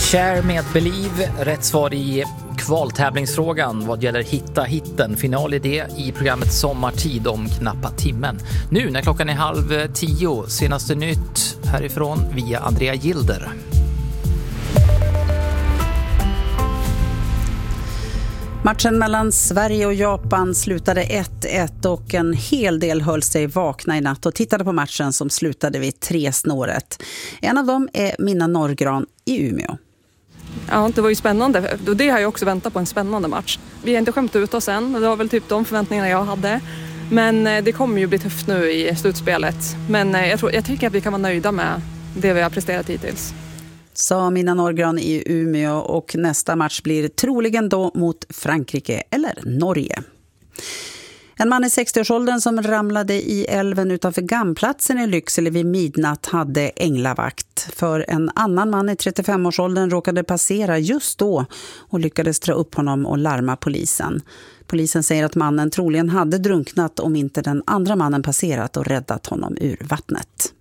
Share med Believe, rätt svar i kvaltävlingsfrågan vad gäller Hitta hitten. Final i det i programmet Sommartid om knappa timmen. Nu när klockan är 9:30, senaste nytt härifrån via Andrea Gilder. Matchen mellan Sverige och Japan slutade 1-1 och en hel del höll sig vakna i natt och tittade på matchen som slutade vid 3-snåret. En av dem är Minna Norrgran i Umeå. Ja, det var ju spännande. Det har jag också väntat på, en spännande match. Vi har inte skämt ut oss än. Det var väl typ de förväntningarna jag hade. Men det kommer ju bli tufft nu i slutspelet. Men jag tycker att vi kan vara nöjda med det vi har presterat hittills. Sa Minna Norrgran i Umeå, och nästa match blir troligen då mot Frankrike eller Norge. En man i 60-årsåldern som ramlade i älven utanför Gamplatsen i Lycksele vid midnatt hade änglavakt. För en annan man i 35-årsåldern råkade passera just då och lyckades dra upp honom och larma polisen. Polisen säger att mannen troligen hade drunknat om inte den andra mannen passerat och räddat honom ur vattnet.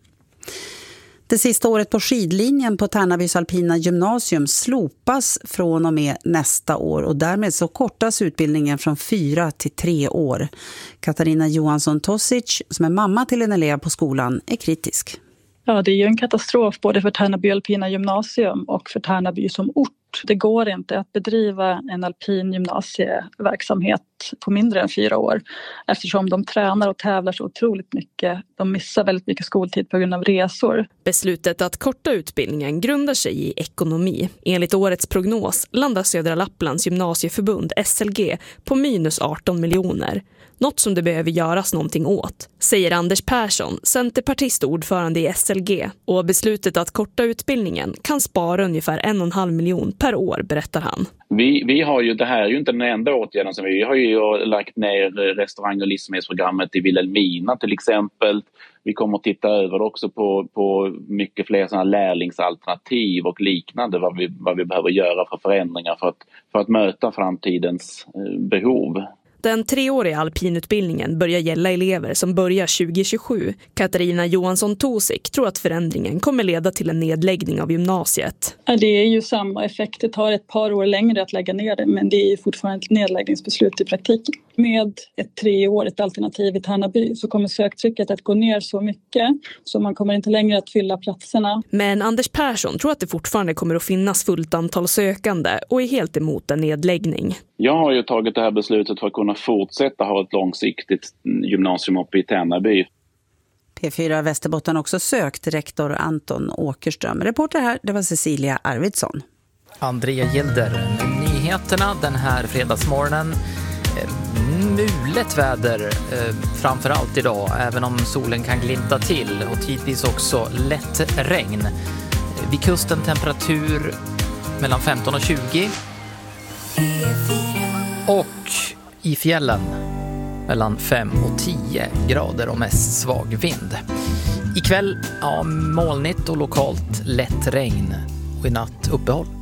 Det sista året på skidlinjen på Tärnabys alpina gymnasium slopas från och med nästa år, och därmed så kortas utbildningen från 4 till 3 år. Katarina Johansson Tosic, som är mamma till en elev på skolan, är kritisk. Ja, det är ju en katastrof både för Tärnaby alpina gymnasium och för Tärnaby som ort. Det går inte att bedriva en alpin gymnasieverksamhet på mindre än 4 år eftersom de tränar och tävlar så otroligt mycket. De missar väldigt mycket skoltid på grund av resor. Beslutet att korta utbildningen grundar sig i ekonomi. Enligt årets prognos landar Södra Lapplands gymnasieförbund SLG på minus 18 miljoner. Något som det behöver göras någonting åt, säger Anders Persson, centerpartist och ordförande i SLG. Och beslutet att korta utbildningen kan spara ungefär 1,5 miljon per år, berättar han. Vi har ju, det här är ju inte den enda åtgärden som vi har ju lagt ner restaurang- och livsmedelsprogrammet i Vilhelmina till exempel. Vi kommer att titta över också på mycket fler sådana lärlingsalternativ och liknande, vad vi behöver göra för förändringar för att möta framtidens behov. Den 3-åriga alpinutbildningen börjar gälla elever som börjar 2027. Katarina Johansson Tosik tror att förändringen kommer leda till en nedläggning av gymnasiet. Det är ju samma effekt. Det tar ett par år längre att lägga ner det, men det är ju fortfarande ett nedläggningsbeslut i praktiken. Med ett 3-årigt alternativ i Tärnaby så kommer söktrycket att gå ner så mycket så man kommer inte längre att fylla platserna. Men Anders Persson tror att det fortfarande kommer att finnas fullt antal sökande och är helt emot en nedläggning. Jag har ju tagit det här beslutet för att kunna fortsätta ha ett långsiktigt gymnasium uppe i Tärnaby. P4 Västerbotten också sökt rektor Anton Åkerström. Reporter här, det var Cecilia Arvidsson. Andrea Gilder, nyheterna den här fredagsmorgonen. Mulet väder framförallt idag, även om solen kan glimta till, och tidvis också lätt regn. Vid kusten temperatur mellan 15 och 20. Och i fjällen mellan 5 och 10 grader och mest svag vind. Ikväll molnigt och lokalt lätt regn, och i natt uppehåll.